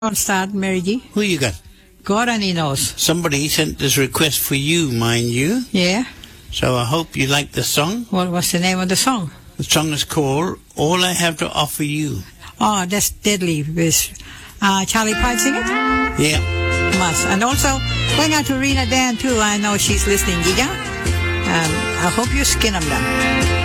Don't start, Mary G. Who you got? God only knows. Somebody sent this request for you, mind you. Yeah? So I hope you like the song. What's the name of the song? The song is called All I Have to Offer You. Oh, that's deadly. With Charlie Pride sing it? Yeah. Must. And also, going out to Rena Dan too. I know she's listening, Giga. I hope you skin them down.